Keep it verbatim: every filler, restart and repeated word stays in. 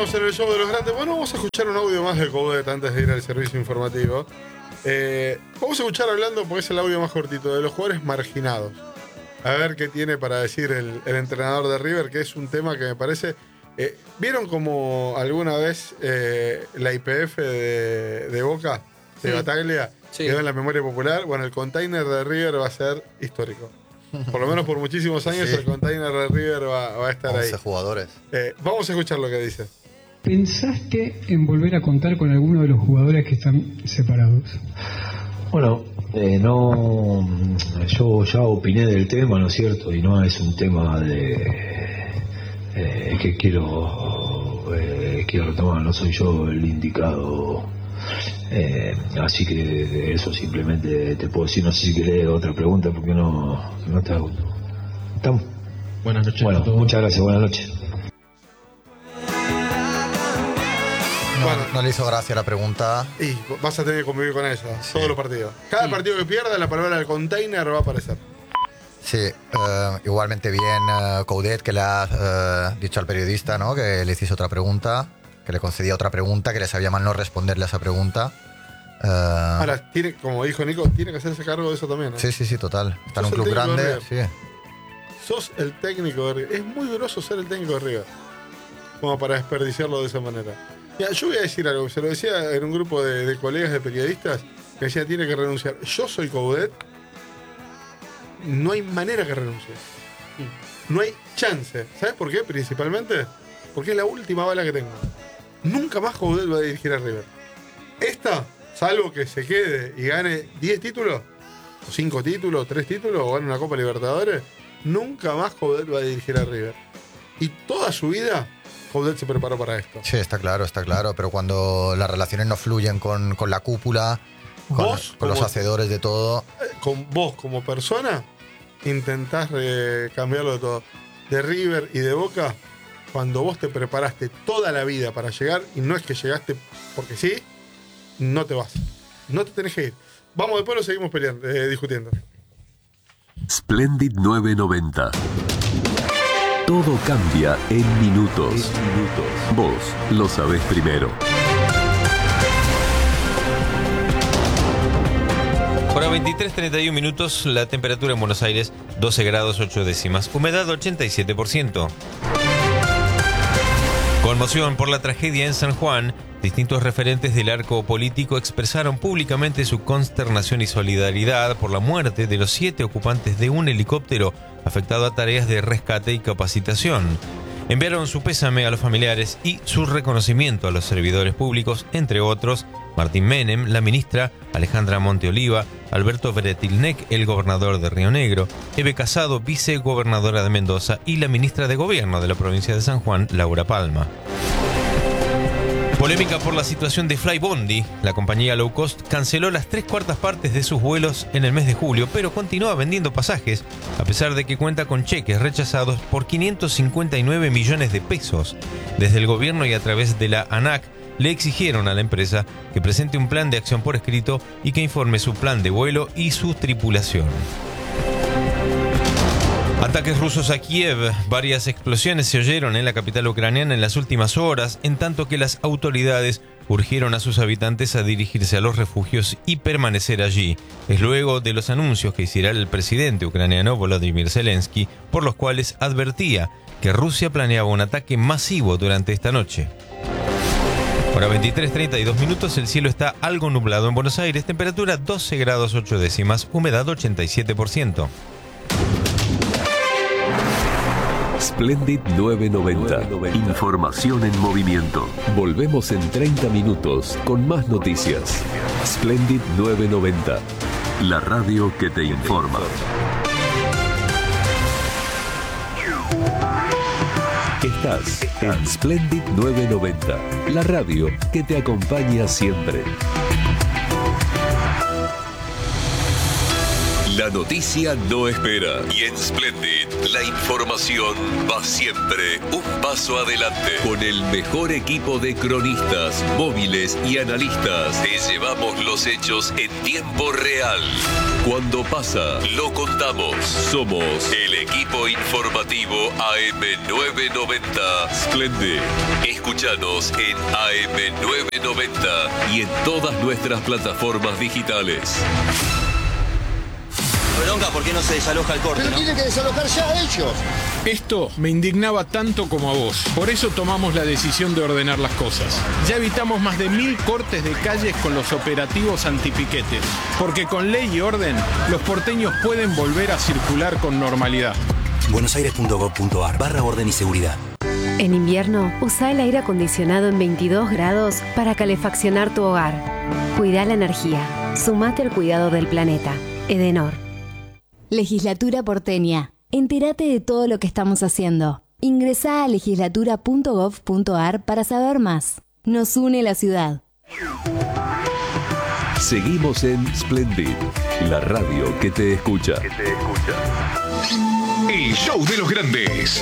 Seguimos en el show de los grandes. Bueno, vamos a escuchar un audio más de Coudet antes de ir al servicio informativo. Eh, vamos a escuchar hablando, porque es el audio más cortito, de los jugadores marginados. A ver qué tiene para decir el, el entrenador de River, que es un tema que me parece... Eh, ¿Vieron como alguna vez eh, la I P F de, de Boca, de sí. Bataglia, sí. quedó en la memoria popular? Bueno, el container de River va a ser histórico. Por lo menos por muchísimos años sí. el container de River va, va a estar ahí. once jugadores. Eh, vamos a escuchar lo que dice. ¿Pensaste en volver a contar con alguno de los jugadores que están separados? Bueno, eh, no, yo ya opiné del tema, ¿no es cierto? Y no es un tema de eh, que quiero eh, quiero retomar, no soy yo el indicado. Eh, así que de eso simplemente te puedo decir, no sé si querés otra pregunta porque no, no te hago. ¿Estamos? Buenas noches. Bueno, muchas gracias, buenas noches. No, bueno, no le hizo gracia la pregunta. Y vas a tener que convivir con ella sí. todos los partidos. Cada sí. partido que pierda, la palabra del container va a aparecer. Sí, uh, igualmente bien uh, Coudet, que le ha uh, dicho al periodista, ¿no? Que le hizo otra pregunta, que le concedía otra pregunta, que le sabía mal no responderle a esa pregunta. Uh, Ahora, tiene, como dijo Nico, tiene que hacerse cargo de eso también, ¿eh? Sí, sí, sí, total. Está en un club grande. Sí. Sos el técnico de River. Es muy groso ser el técnico de River, como para desperdiciarlo de esa manera. Mira, yo voy a decir algo, se lo decía en un grupo de, de colegas de periodistas, que decía tiene que renunciar. Yo soy Coudet, no hay manera que renuncie. No hay chance. ¿Sabes por qué? Principalmente porque es la última bala que tengo. Nunca más Coudet va a dirigir a River. Esta, salvo que se quede y gane diez títulos, o cinco títulos, tres títulos, o gane una Copa Libertadores, nunca más Coudet va a dirigir a River. Y toda su vida Coudet se preparó para esto. Sí, está claro, está claro, pero cuando las relaciones no fluyen con, con la cúpula, con, vos, con los hacedores de todo... Con vos como persona, intentás eh, cambiarlo de todo. De River y de Boca, cuando vos te preparaste toda la vida para llegar, y no es que llegaste porque sí, no te vas. No te tenés que ir. Vamos, después lo seguimos peleando, eh, discutiendo. Splendid nueve noventa. Todo cambia en minutos. En minutos. Vos lo sabés primero. Ahora veintitrés treinta y uno minutos, la temperatura en Buenos Aires doce grados ocho décimas, humedad ochenta y siete por ciento. Conmoción por la tragedia en San Juan. Distintos referentes del arco político expresaron públicamente su consternación y solidaridad por la muerte de los siete ocupantes de un helicóptero afectado a tareas de rescate y capacitación. Enviaron su pésame a los familiares y su reconocimiento a los servidores públicos, entre otros, Martín Menem, la ministra Alejandra Monteoliva, Alberto Bretilnec, el gobernador de Río Negro, Eve Casado, vicegobernadora de Mendoza, y la ministra de Gobierno de la provincia de San Juan, Laura Palma. Polémica por la situación de Flybondi. La compañía low cost canceló las tres cuartas partes de sus vuelos en el mes de julio, pero continúa vendiendo pasajes, a pesar de que cuenta con cheques rechazados por quinientos cincuenta y nueve millones de pesos. Desde el gobierno y a través de la ANAC, le exigieron a la empresa que presente un plan de acción por escrito y que informe su plan de vuelo y su tripulación. Ataques rusos a Kiev. Varias explosiones se oyeron en la capital ucraniana en las últimas horas, en tanto que las autoridades urgieron a sus habitantes a dirigirse a los refugios y permanecer allí. Es luego de los anuncios que hiciera el presidente ucraniano Volodymyr Zelensky, por los cuales advertía que Rusia planeaba un ataque masivo durante esta noche. Ahora veintitrés treinta y dos minutos, el cielo está algo nublado en Buenos Aires, temperatura doce grados ocho décimas, humedad ochenta y siete por ciento. Splendid nueve noventa. Información en movimiento. Volvemos en treinta minutos con más noticias. Splendid nueve noventa. La radio que te informa. Estás en Splendid nueve noventa. La radio que te acompaña siempre. La noticia no espera. Y en Splendid, la información va siempre un paso adelante. Con el mejor equipo de cronistas, móviles y analistas, te llevamos los hechos en tiempo real. Cuando pasa, lo contamos. Somos el equipo informativo A M novecientos noventa Splendid. Escúchanos en A M novecientos noventa y en todas nuestras plataformas digitales. Bronca, ¿por qué no se desaloja el corte? Pero ¿no? tienen que desalojar ya ellos. Esto me indignaba tanto como a vos. Por eso tomamos la decisión de ordenar las cosas. Ya evitamos más de mil cortes de calles con los operativos antipiquetes. Porque con ley y orden, los porteños pueden volver a circular con normalidad. buenosaires.gov.ar barra orden y seguridad. En invierno, usa el aire acondicionado en veintidós grados para calefaccionar tu hogar. Cuida la energía. Sumate al cuidado del planeta. Edenor. Legislatura porteña. Entérate de todo lo que estamos haciendo. Ingresá a legislatura punto gov punto ar para saber más. Nos une la ciudad. Seguimos en Splendid, la radio que te escucha. El show de los grandes.